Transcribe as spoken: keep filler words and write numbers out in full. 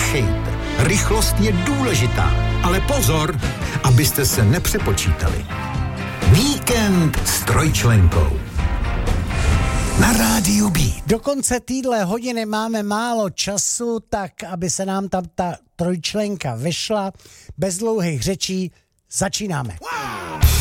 Nespěchejte. Rychlost je důležitá, ale pozor, abyste se nepřepočítali. Víkend s trojčlenkou. Na rádiu Beat. Do konce týdle hodiny máme málo času, tak aby se nám tam ta trojčlenka vešla. Bez dlouhých řečí začínáme. Wow.